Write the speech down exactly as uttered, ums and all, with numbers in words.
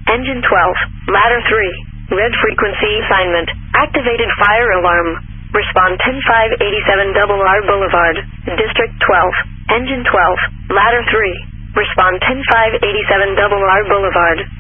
Engine twelve, ladder three, red frequency assignment, activated fire alarm. Respond ten five eighty-seven Double R Boulevard, District twelve, Engine twelve, ladder three. Respond ten five eighty-seven Double R Boulevard.